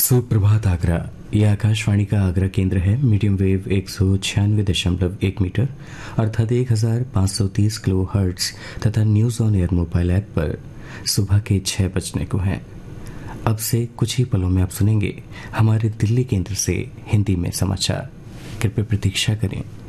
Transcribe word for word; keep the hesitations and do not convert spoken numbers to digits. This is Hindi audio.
सुप्रभात आगरा। यह आकाशवाणी का आगरा केंद्र है। मीडियम वेव एक सौ छियानवे दशमलव एक मीटर अर्थात एक हजार पाँच सौ तीस किलो हर्ट्ज तथा news on air mobile app पर सुबह के छह बजने को हैं। अब से कुछ ही पलों में आप सुनेंगे हमारे दिल्ली केंद्र से हिंदी में समाचार। कृपया प्रतीक्षा करें।